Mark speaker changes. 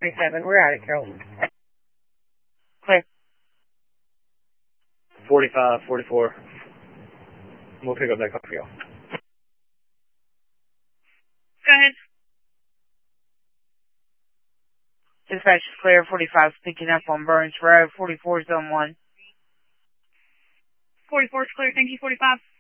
Speaker 1: 27, we're out of Carrollton.
Speaker 2: Clear.
Speaker 3: 45, 44. We'll pick up that call for y'all.
Speaker 2: Go ahead. Dispatch is clear. 45 picking up on Burns Road. 44 zone 1.
Speaker 4: 44 is clear. Thank you, 45.